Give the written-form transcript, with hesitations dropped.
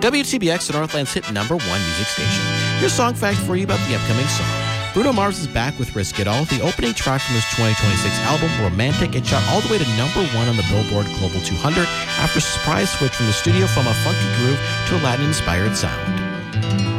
WTBX, the Northland's hit #1 music station. Here's a song fact for you about the upcoming song. Bruno Mars is back with Risk It All, the opening track from his 2026 album, Romantic. It shot all the way to #1 on the Billboard Global 200 after a surprise switch from the studio from a funky groove to a Latin-inspired sound.